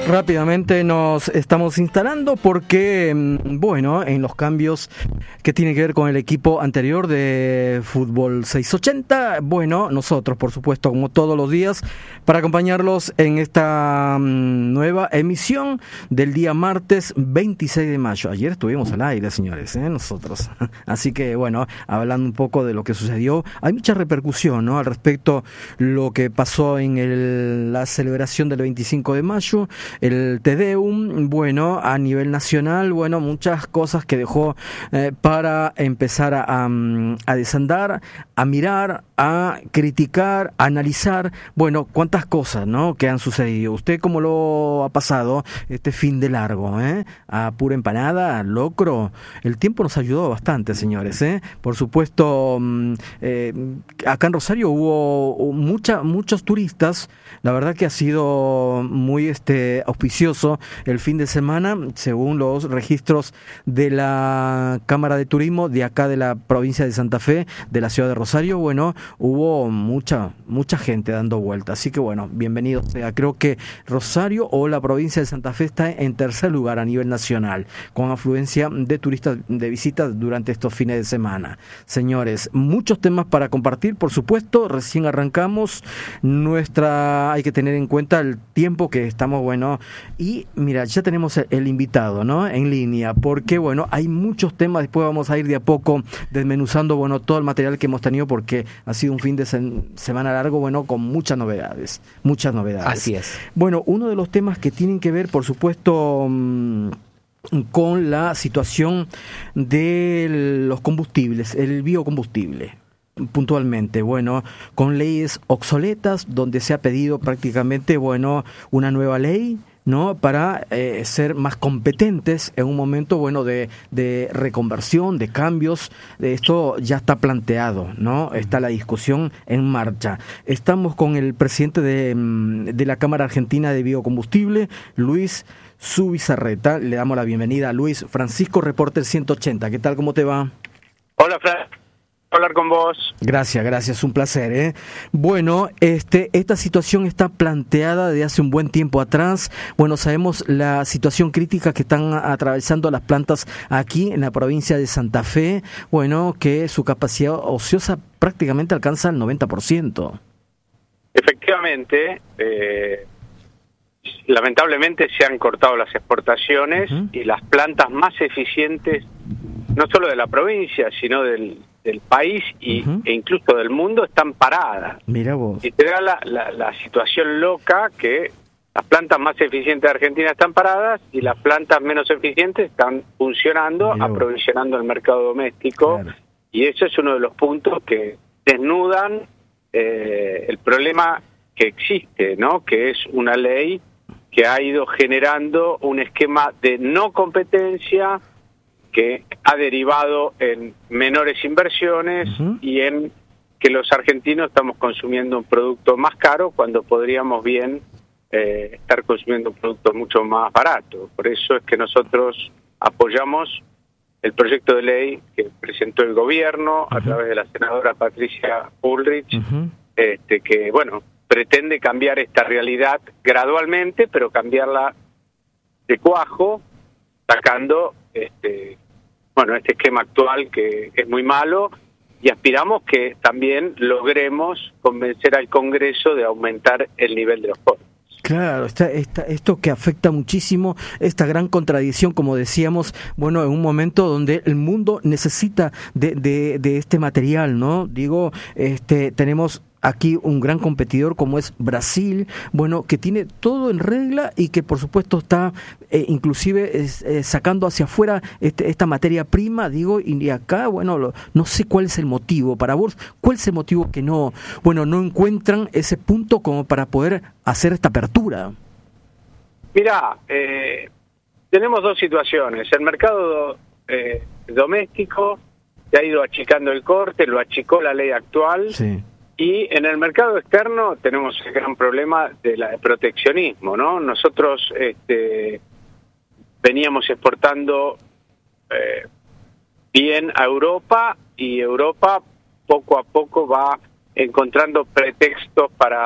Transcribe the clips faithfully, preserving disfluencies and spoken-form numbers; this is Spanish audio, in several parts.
Rápidamente nos estamos instalando porque, bueno, en los cambios que tienen que ver con el equipo anterior de Fútbol seiscientos ochenta, bueno, nosotros, por supuesto, como todos los días, para acompañarlos en esta um, nueva emisión del día martes veintiséis de mayo. Ayer estuvimos al aire, señores, ¿eh? nosotros. Así que, bueno, hablando un poco de lo que sucedió, hay mucha repercusión, ¿no?, al respecto lo que pasó en el, la celebración del veinticinco de mayo, el Te Deum, bueno, a nivel nacional, bueno, muchas cosas que dejó eh, para empezar a, a, a desandar, a mirar, a criticar, a analizar, bueno, cuántas cosas, ¿no?, que han sucedido. ¿Usted cómo lo ha pasado este fin de largo, eh? A pura empanada, a locro. El tiempo nos ayudó bastante, señores, eh. Por supuesto, eh, acá en Rosario hubo mucha, muchos turistas. La verdad que ha sido muy este auspicioso el fin de semana, según los registros de la Cámara de Turismo de acá de la provincia de Santa Fe, de la ciudad de Rosario. Bueno, hubo mucha mucha gente dando vuelta, así que bueno, bienvenidos sea. Creo que Rosario o la provincia de Santa Fe está en tercer lugar a nivel nacional, con afluencia de turistas de visitas durante estos fines de semana. Señores, muchos temas para compartir, por supuesto. Recién arrancamos nuestra, hay que tener en cuenta el tiempo que estamos, bueno, y mira, ya tenemos el, el invitado, ¿no?, en línea, porque bueno, hay muchos temas. Después vamos a ir de a poco desmenuzando, bueno, todo el material que hemos tenido, porque ha sido un fin de se- semana largo, bueno, con muchas novedades, muchas novedades. Así es. Bueno, uno de los temas que tienen que ver, por supuesto, mmm, con la situación de los combustibles, el biocombustible. Puntualmente, bueno, con leyes obsoletas, donde se ha pedido prácticamente, bueno, una nueva ley, ¿no?, para eh, ser más competentes en un momento, bueno, de, de reconversión, de cambios. Esto ya está planteado, ¿no? Está la discusión en marcha. Estamos con el presidente de, de la Cámara Argentina de Biocombustible, Luis Zubizarreta. Le damos la bienvenida a Luis. Francisco, Reporter ciento ochenta. ¿Qué tal? ¿Cómo te va? Hola, Fran. Hablar con vos. Gracias, gracias, un placer, ¿eh? Bueno, este, esta situación está planteada desde hace un buen tiempo atrás. Bueno, sabemos la situación crítica que están atravesando las plantas aquí en la provincia de Santa Fe, bueno, que su capacidad ociosa prácticamente alcanza el noventa por ciento. Efectivamente, eh, lamentablemente se han cortado las exportaciones uh-huh. y las plantas más eficientes, no solo de la provincia, sino del del país y, uh-huh. e incluso del mundo, están paradas. Mira vos. Y te da la, la, la situación loca que las plantas más eficientes de Argentina están paradas y las plantas menos eficientes están funcionando, Mira aprovisionando vos. el mercado doméstico. Claro. Y eso es uno de los puntos que desnudan eh, el problema que existe, ¿no?, que es una ley que ha ido generando un esquema de no competencia que ha derivado en menores inversiones uh-huh. y en que los argentinos estamos consumiendo un producto más caro cuando podríamos bien eh, estar consumiendo un producto mucho más barato. Por eso es que nosotros apoyamos el proyecto de ley que presentó el gobierno uh-huh. a través de la senadora Patricia Bullrich, uh-huh. este, que, bueno, pretende cambiar esta realidad gradualmente, pero cambiarla de cuajo, sacando este bueno, este esquema actual que es muy malo, y aspiramos que también logremos convencer al Congreso de aumentar el nivel de los jóvenes. Claro, esta, esta, esto que afecta muchísimo, esta gran contradicción, como decíamos, bueno, en un momento donde el mundo necesita de, de, de este material, ¿no? Digo, este, tenemos aquí un gran competidor como es Brasil, bueno, que tiene todo en regla y que por supuesto está eh, inclusive es, eh, sacando hacia afuera este, esta materia prima, digo, y acá, bueno, lo, no sé cuál es el motivo para vos, cuál es el motivo que no, bueno, no encuentran ese punto como para poder hacer esta apertura. Mirá, eh, tenemos dos situaciones. El mercado eh, doméstico se ha ido achicando el corte, lo achicó la ley actual. Sí. Y en el mercado externo tenemos el gran problema del de proteccionismo, ¿no? Nosotros este, veníamos exportando eh, bien a Europa, y Europa poco a poco va encontrando pretextos para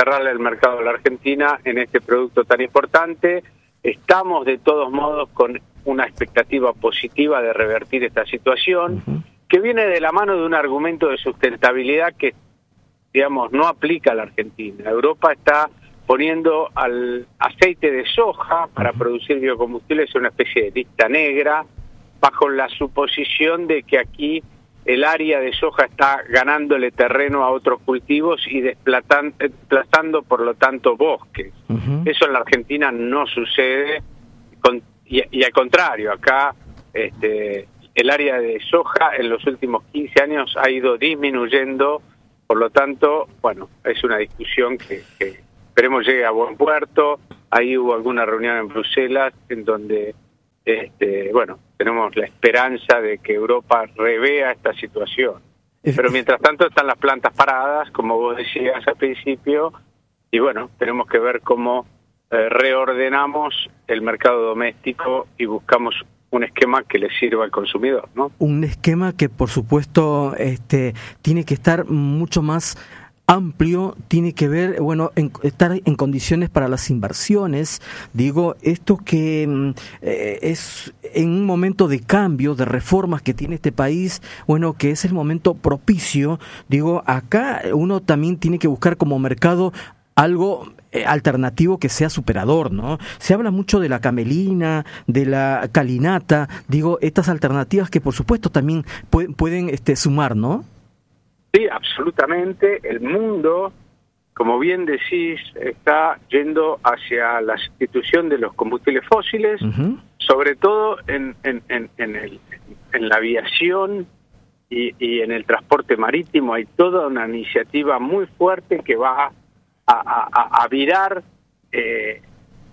cerrarle el mercado a la Argentina en este producto tan importante. Estamos de todos modos con una expectativa positiva de revertir esta situación, uh-huh. que viene de la mano de un argumento de sustentabilidad que, digamos, no aplica a la Argentina. Europa está poniendo al aceite de soja para uh-huh. producir biocombustibles en una especie de lista negra, bajo la suposición de que aquí el área de soja está ganándole terreno a otros cultivos y desplazando, por lo tanto, bosques. Uh-huh. Eso en la Argentina no sucede, con, y, y al contrario, acá este, el área de soja en los últimos quince años ha ido disminuyendo, por lo tanto, bueno, es una discusión que, que esperemos llegue a buen puerto. Ahí hubo alguna reunión en Bruselas en donde, este, bueno, tenemos la esperanza de que Europa revea esta situación. Pero mientras tanto están las plantas paradas, como vos decías al principio, y bueno, tenemos que ver cómo eh, reordenamos el mercado doméstico y buscamos un esquema que le sirva al consumidor, ¿no? Un esquema que, por supuesto, este, tiene que estar mucho más amplio, tiene que ver, bueno, en, estar en condiciones para las inversiones. Digo, esto que eh, es en un momento de cambio, de reformas que tiene este país, bueno, que es el momento propicio. Digo, acá uno también tiene que buscar como mercado algo eh, alternativo que sea superador, ¿no? Se habla mucho de la camelina, de la calinata, digo, estas alternativas que por supuesto también pu- pueden este, sumar, ¿no? Sí, absolutamente. El mundo, como bien decís, está yendo hacia la sustitución de los combustibles fósiles, uh-huh. sobre todo en, en, en, en, el, en la aviación y, y en el transporte marítimo. Hay toda una iniciativa muy fuerte que va a, a, a virar eh,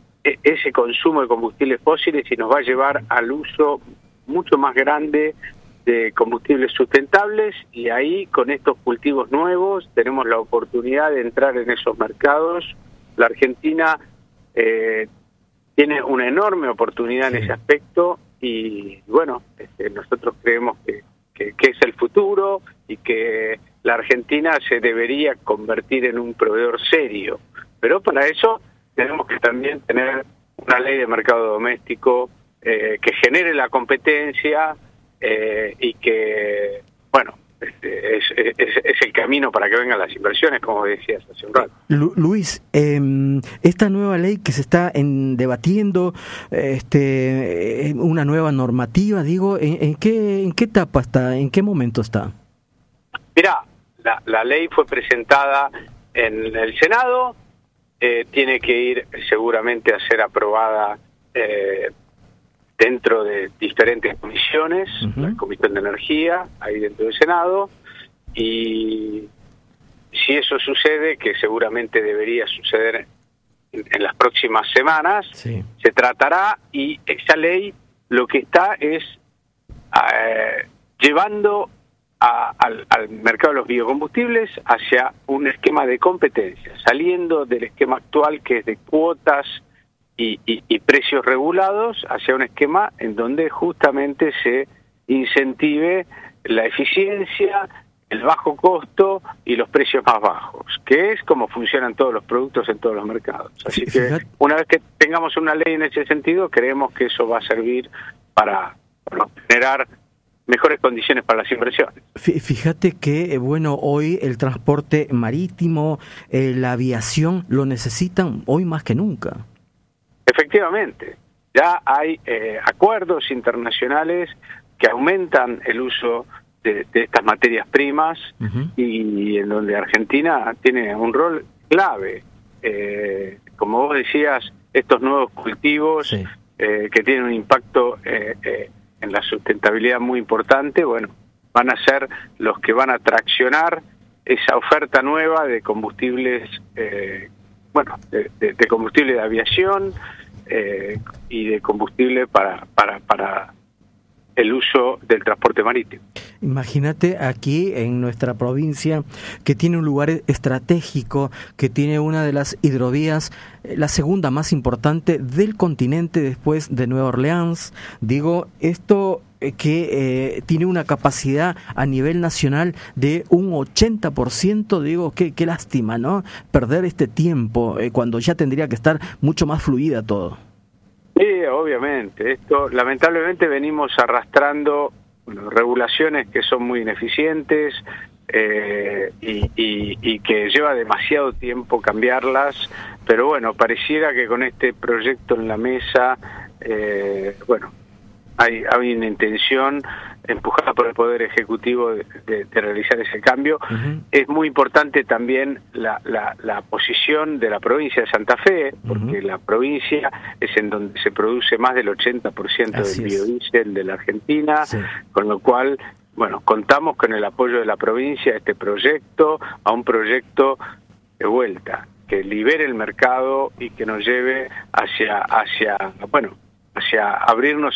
ese consumo de combustibles fósiles y nos va a llevar al uso mucho más grande de combustibles sustentables, y ahí con estos cultivos nuevos tenemos la oportunidad de entrar en esos mercados. La Argentina eh, tiene una enorme oportunidad sí. en ese aspecto y bueno, este, nosotros creemos que, que, que es el futuro y que la Argentina se debería convertir en un proveedor serio, pero para eso tenemos que también tener una ley de mercado doméstico eh, que genere la competencia. Eh, y que, bueno, este, es, es, es el camino para que vengan las inversiones, como decías hace un rato. Lu- Luis, eh, esta nueva ley que se está en, debatiendo, este, una nueva normativa, digo, ¿en, en qué en qué etapa está, en qué momento está? Mirá, la, la ley fue presentada en el Senado, eh, tiene que ir seguramente a ser aprobada eh, dentro de diferentes comisiones, uh-huh. la Comisión de Energía, ahí dentro del Senado, y si eso sucede, que seguramente debería suceder en, en las próximas semanas, sí. se tratará, y esa ley lo que está es eh, llevando a, al, al mercado de los biocombustibles hacia un esquema de competencia, saliendo del esquema actual que es de cuotas Y, y, y precios regulados hacia un esquema en donde justamente se incentive la eficiencia, el bajo costo y los precios más bajos, que es como funcionan todos los productos en todos los mercados. Así que una vez que tengamos una ley en ese sentido, creemos que eso va a servir para, para generar mejores condiciones para las inversiones. Fíjate que, bueno, hoy el transporte marítimo, eh, la aviación, lo necesitan hoy más que nunca. Efectivamente, ya hay eh, acuerdos internacionales que aumentan el uso de, de estas materias primas uh-huh. y en donde Argentina tiene un rol clave. Eh, como vos decías, estos nuevos cultivos sí. eh, que tienen un impacto eh, eh, en la sustentabilidad muy importante, bueno, van a ser los que van a traccionar esa oferta nueva de combustibles, eh, bueno, de, de, de combustible de aviación, Eh, y de combustible para, para, para el uso del transporte marítimo. Imagínate aquí en nuestra provincia, que tiene un lugar estratégico, que tiene una de las hidrovías, la segunda más importante del continente después de Nueva Orleans. Digo, esto que eh, tiene una capacidad a nivel nacional de un ochenta por ciento, digo, qué, qué lástima, ¿no? Perder este tiempo eh, cuando ya tendría que estar mucho más fluida todo. Sí, obviamente. Esto, lamentablemente, venimos arrastrando bueno, regulaciones que son muy ineficientes eh, y, y, y que lleva demasiado tiempo cambiarlas, pero bueno, pareciera que con este proyecto en la mesa, eh, bueno, Hay, hay una intención empujada por el Poder Ejecutivo de, de, de realizar ese cambio. Uh-huh. Es muy importante también la, la, la posición de la provincia de Santa Fe, porque uh-huh. la provincia es en donde se produce más del ochenta por ciento Así del biodiesel de la Argentina, sí. con lo cual, bueno, contamos con el apoyo de la provincia a este proyecto, a un proyecto de vuelta, que libere el mercado y que nos lleve hacia, hacia bueno, hacia abrirnos